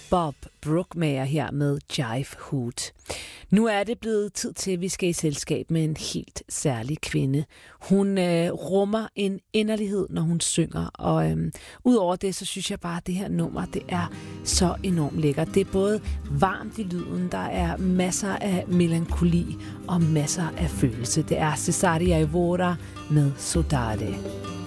Bob Brookmeyer her med Jive Hoot. Nu er det blevet tid til, at vi skal i selskab med en helt særlig kvinde. Hun rummer en inderlighed, når hun synger, og udover det, så synes jeg bare, at det her nummer, det er så enormt lækkert. Det er både varmt i lyden, der er masser af melankoli og masser af følelse. Det er Cesaria Evora med Saudade.